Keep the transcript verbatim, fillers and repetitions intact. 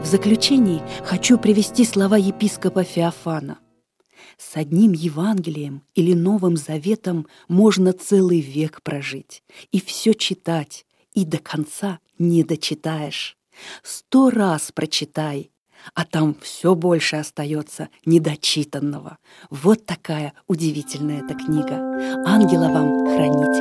В заключении хочу привести слова епископа Феофана. С одним Евангелием или Новым Заветом можно целый век прожить, и все читать, и до конца не дочитаешь. Сто раз прочитай, а там все больше остается недочитанного. Вот такая удивительная эта книга. Ангела вам хранитель.